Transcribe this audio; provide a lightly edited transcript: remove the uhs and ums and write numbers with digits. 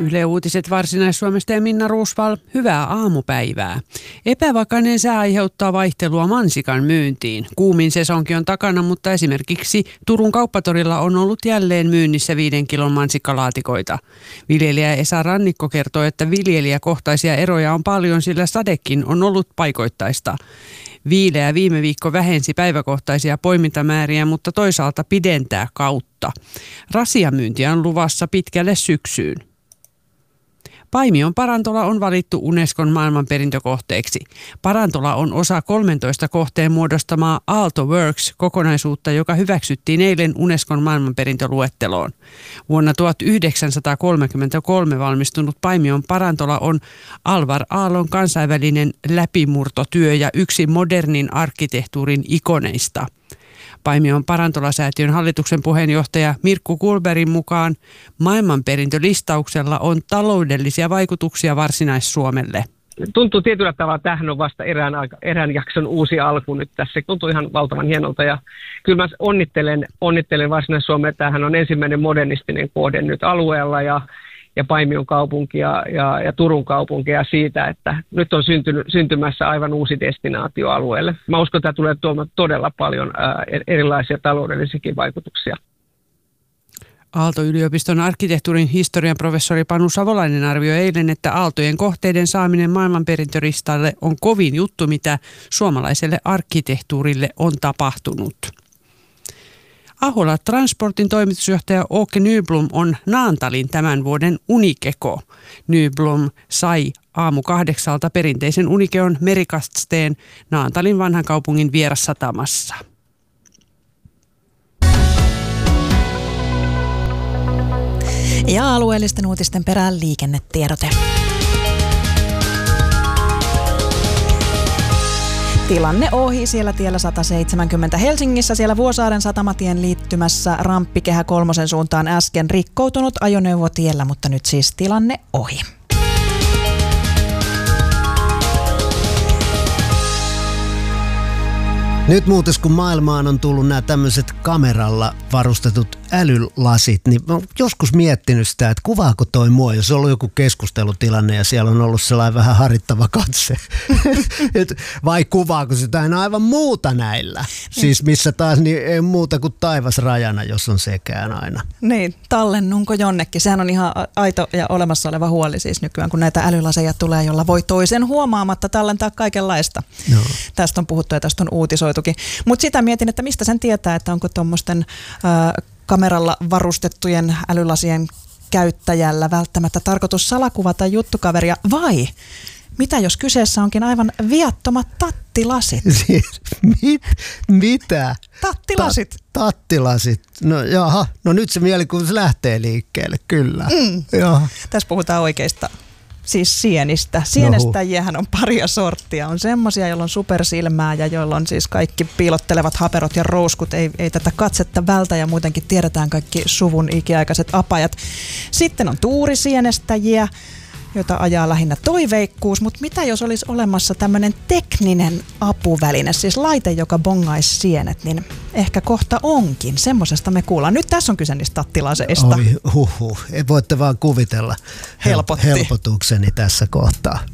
Yle Uutiset Varsinais-Suomesta ja Minna Ruusval, hyvää aamupäivää. Epävakainen sää aiheuttaa vaihtelua mansikan myyntiin. Kuumin sesonki on takana, mutta esimerkiksi Turun kauppatorilla on ollut jälleen myynnissä 5 kilon mansikkalaatikoita. Viljelijä Esa Rannikko kertoo, että viljelijäkohtaisia eroja on paljon, sillä sadekin on ollut paikoittaista. Viileä viime viikko vähensi päiväkohtaisia poimintamääriä, mutta toisaalta pidentää kautta. Rasiamyyntiä on luvassa pitkälle syksyyn. Paimion Parantola on valittu Unescon maailmanperintökohteeksi. Parantola on osa 13 kohteen muodostamaa Aalto Works-kokonaisuutta, joka hyväksyttiin eilen Unescon maailmanperintöluetteloon. Vuonna 1933 valmistunut Paimion Parantola on Alvar Aallon kansainvälinen läpimurtotyö ja yksi modernin arkkitehtuurin ikoneista. Paimion Parantola-säätiön hallituksen puheenjohtaja Mirkku Kulberin mukaan maailmanperintölistauksella on taloudellisia vaikutuksia Varsinais-Suomelle. Tuntuu tietyllä tavalla, että tämähän on vasta erään jakson uusi alku nyt tässä. Tuntuu ihan valtavan hienolta ja kyllä mä onnittelen Varsinais-Suomea, että tämähän on ensimmäinen modernistinen kohde nyt alueella ja Paimion kaupunki ja Turun kaupunki ja siitä, että nyt on syntymässä aivan uusi destinaatio alueelle. Mä uskon, että tämä tulee tuomaan todella paljon erilaisia taloudellisiakin vaikutuksia. Aalto-yliopiston arkkitehtuurin historian professori Panu Savolainen arvioi eilen, että aaltojen kohteiden saaminen maailmanperintölistalle on kovin juttu, mitä suomalaiselle arkkitehtuurille on tapahtunut. Ahola Transportin toimitusjohtaja Åke Nyblom on Naantalin tämän vuoden unikeko. Nyblom sai aamu 8 perinteisen unikeon merikasteen Naantalin vanhan kaupungin vierassatamassa. Ja alueellisten uutisten perään liikennetiedote. Tilanne ohi siellä tiellä 170 Helsingissä, siellä Vuosaaren satamatien liittymässä ramppi Kehä kolmosen suuntaan äsken rikkoutunut ajoneuvo tiellä, mutta nyt siis tilanne ohi. Nyt muuten kun maailmaan on tullut nämä tämmöiset kameralla varustetut älylasit, niin mä oon joskus miettinyt sitä, että kuvaako toi mua, jos on ollut joku keskustelutilanne ja siellä on ollut sellainen vähän harittava katse. Vai kuvaako se jotain aivan muuta näillä? Siis missä taas niin ei muuta kuin taivas rajana, jos on sekään aina. Niin, tallennunko jonnekin? Sehän on ihan aito ja olemassa oleva huoli siis nykyään, kun näitä älylaseja tulee, jolla voi toisen huomaamatta tallentaa kaikenlaista. No. Tästä on puhuttu ja tästä on uutisoitukin. Mutta sitä mietin, että mistä sen tietää, että onko tuommoisten kameralla varustettujen älylasien käyttäjällä välttämättä tarkoitus salakuvata juttukaveria vai mitä jos kyseessä onkin aivan viattomat tattilasit? Mitä? Tattilasit. Tattilasit. No jaha, no nyt se mielikuvitus lähtee liikkeelle, kyllä. Tässä puhutaan oikeista. Siis sienistä. Sienestäjiähän on paria sorttia. On semmoisia, joilla on supersilmää ja joilla on siis kaikki piilottelevat haperot ja rouskut. Ei tätä katsetta vältä ja muutenkin tiedetään kaikki suvun ikiaikaiset apajat. Sitten on tuurisienestäjiä, jota ajaa lähinnä toiveikkuus, mutta mitä jos olisi olemassa tämmöinen tekninen apuväline, siis laite, joka bongaisi sienet, niin ehkä kohta onkin. Semmosesta me kuullaan. Nyt tässä on kyse niistä tattilaseista. Voitte vaan kuvitella helpotukseni tässä kohtaa.